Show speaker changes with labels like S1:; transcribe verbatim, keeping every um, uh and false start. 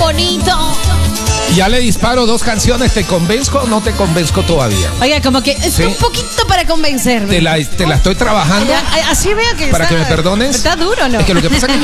S1: bonito.
S2: Ya le disparo dos canciones. ¿Te convenzco o no te convenzco todavía?
S1: Oiga, como que es
S2: Sí.
S1: un poquito para convencerme.
S2: Te la, te la estoy trabajando.
S1: Ya, así veo que
S2: para
S1: está,
S2: que me perdones.
S1: Está duro, ¿no?
S2: Es que lo que pasa es que